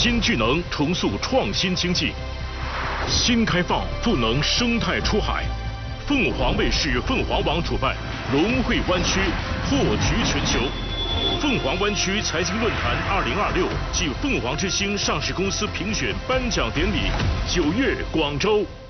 新聚能重塑创新经济，新开放赋能生态出海。凤凰卫视凤凰网主办龙汇湾区破局全球，凤凰湾区财经论坛2026暨凤凰之星上市公司评选颁奖典礼，9月广州。